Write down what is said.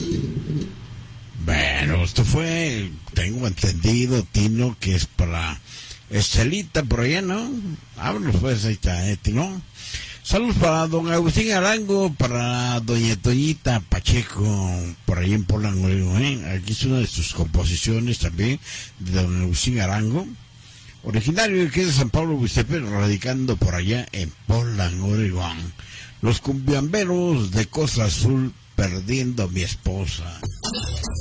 Bueno, esto fue, tengo entendido, Tino, que es para Estelita por allá, ¿no? Vámonos pues, ahí está, Tino. Saludos para don Agustín Arango, para doña Toñita Pacheco, por ahí en Portland, Oregon, Aquí es una de sus composiciones también, de don Agustín Arango, originario que es de San Pablo, Huistepe, radicando por allá en Portland, Oregon. Los cumbiamberos de Costa Azul, perdiendo a mi esposa.